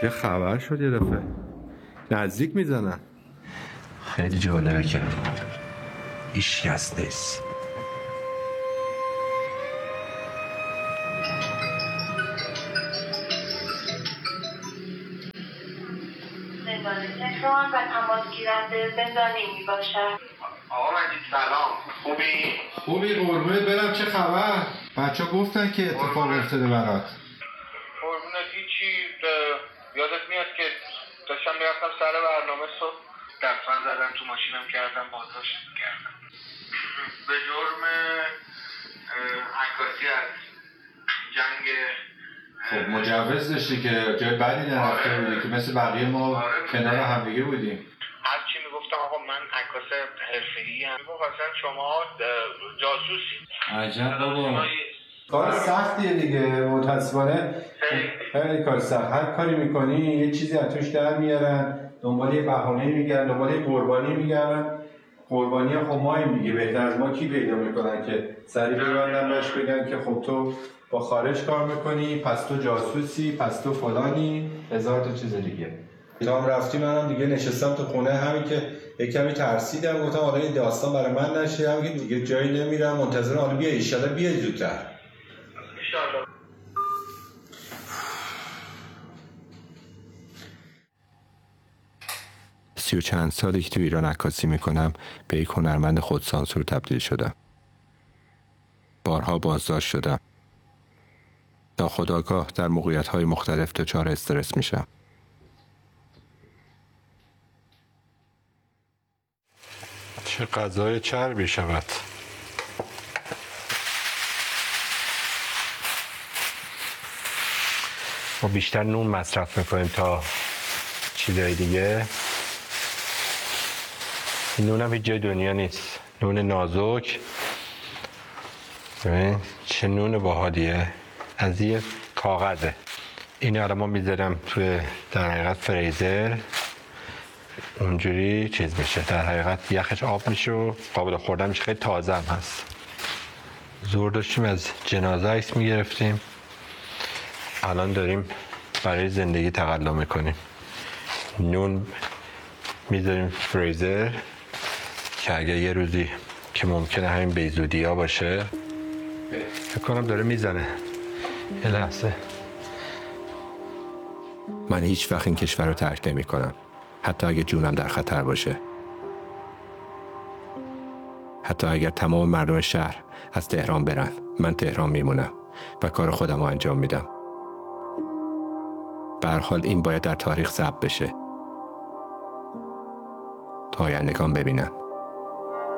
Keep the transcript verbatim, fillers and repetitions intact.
چه خبر شد یه دفعه؟ نزدیک میزنن. خیلی جالبه که هیچ کس نیست. زندان تهران و تماس گیرنده زندانی می باشد. آقا مجید سلام، خوبی؟ خوبی قربونت برم، چه خبر؟ بچه گفتن که اتفاق افتاده برات. قربونت هیچی. یادت میاد که داشتم میرفتم سر برنامه صبح دستان زدم تو ماشینم کردم بازداشت کردم به جرم عکاسی از جنگ. خب مجوز داشتی که جای بدی نرفته آره. بودی که مثل بقیه ما آره کنار همدیگه بودیم. هرچی میگفتم آقا من عکاس حرفه‌ای ام، میگفت اصلا شما جاسوسی. عجب بابا، کار سختیه دیگه متاسفانه. خیلی کار سخت. هر کاری میکنی یه چیزی از توش در میارن، دنبال یه بهانه‌ای میگردن، دنبال یه قربانی میگردن. قربانی خب ماییم دیگه، بهتر از ما کی پیدا میکنن که سری ببندن بهش بگن که خب تو با خارج کار میکنی، پس تو جاسوسی، پس تو فلانی، هزار تا چیز دیگه. تا هم رفتی منم دیگه نشستم تو خونه، همین که یک کمی ترسیدم، گفتم حالا این داستان برای من نشه، همین که دیگه جایی نمیرم، منتظرم حالا بیا ان شاءالله بیا زودتر. ان شاءالله. سی و چند سالی که تو ایران عکاسی میکنم به یک هنرمند خودسانسور تبدیل شدم. بارها بازداشت شدم. ناخودآگاه در موقعیت‌های مختلف دچار استرس میشم. چه غذای چربی شود. ما بیشتر نون مصرف میکنیم تا چیزای دیگه. این نون هم هیچ جای دنیا نیست. نون نازک. ببین چه نون باحالیه. از یه کاغذه. این الان ما میذارم توی در حقیقت فریزر، اونجوری چیز میشه، در حقیقت یخش آب میشه و قابل خوردن میشه. خیلی تازه هم هست. زور داشتیم از جنازه عکس میگرفتیم، الان داریم برای زندگی تقلا میکنیم. نون میذاریم فریزر که اگه یه روزی که ممکنه همین بیزودی ها باشه، فکر کنم داره میزنه. یه لحظه. من هیچ وقت این کشور رو ترک نمی کنم، حتی اگه جونم در خطر باشه، حتی اگر تمام مردم شهر از تهران برن، من تهران میمونم و کار خودم رو انجام میدم. به هر حال این باید در تاریخ ثبت بشه تا آیندگان ببینن.